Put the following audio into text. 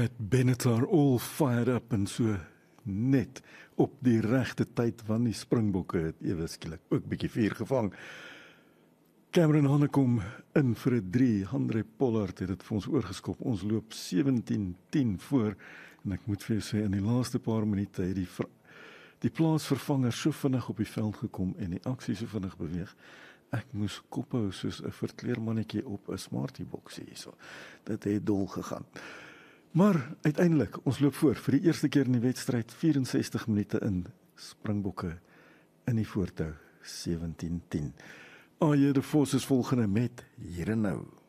het Benatar all fired up en so net op die regte tyd, want die Springbokke het ewe skielik ook bietjie vuur gevang. Cameron Hanekom in vir 'n 3, Handré Pollard het dit vir ons oorgeskop. Ons loop 17-10 voor en ek moet vir jou sê, in die laaste paar minute het die plaasvervanger so vinnig op die veld gekom en die aksie so vinnig beweeg. Ek moes kop hou soos 'n verkleermannetjie op 'n smartie-boksie hierso. Dit het dol gegaan. Maar uiteindelik, ons loop voor vir die eerste keer in die wedstryd, 64 minute in, Springbokke in die voortou, 17-10. AJ de Vos is volgende met Hier en Nou.